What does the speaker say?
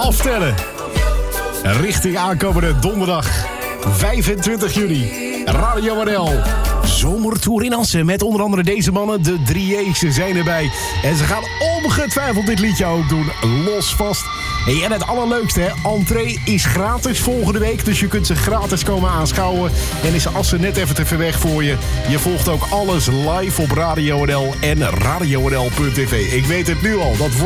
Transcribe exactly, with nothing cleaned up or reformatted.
aftellen. Richting aankomende donderdag vijfentwintig juli. Radio N L. Zomertour in Assen met onder andere deze mannen. De drie J's zijn erbij. En ze gaan ongetwijfeld dit liedje ook doen. Los vast. Hey, en het allerleukste, hè? Entree is gratis volgende week. Dus je kunt ze gratis komen aanschouwen. En is Assen net even te ver weg voor je. Je volgt ook alles live op Radio N L en radio n l punt t v. Ik weet het nu al. Dat wordt